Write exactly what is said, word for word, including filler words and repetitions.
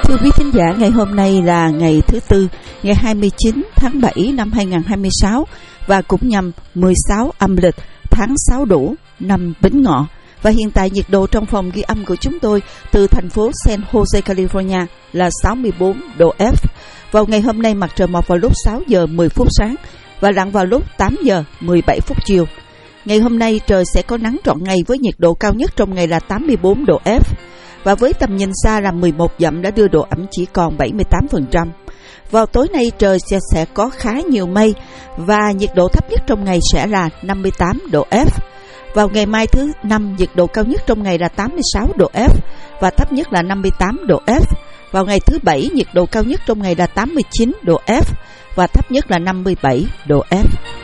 Thưa quý thính giả, ngày hôm nay là ngày thứ Tư, ngày hai mươi chín tháng bảy năm hai nghìn không trăm hai mươi sáu và cũng nhằm mười sáu âm lịch tháng sáu Đũ năm Bính Ngọ. Và hiện tại nhiệt độ trong phòng ghi âm của chúng tôi từ thành phố San Jose, California là sáu mươi bốn độ F. Vào ngày hôm nay mặt trời mọc vào lúc sáu giờ mười phút sáng và lặn vào lúc tám giờ mười bảy phút chiều. Ngày hôm nay trời sẽ có nắng trọn ngày với nhiệt độ cao nhất trong ngày là tám mươi bốn độ F. Và với tầm nhìn xa là mười một dặm đã đưa độ ẩm chỉ còn bảy mươi tám phần trăm. Vào tối nay trời sẽ, sẽ có khá nhiều mây và nhiệt độ thấp nhất trong ngày sẽ là năm mươi tám độ F. Vào ngày mai thứ năm, nhiệt độ cao nhất trong ngày là tám mươi sáu độ F và thấp nhất là năm mươi tám độ F. Vào ngày thứ bảy, nhiệt độ cao nhất trong ngày là tám mươi chín độ F và thấp nhất là năm mươi bảy độ F.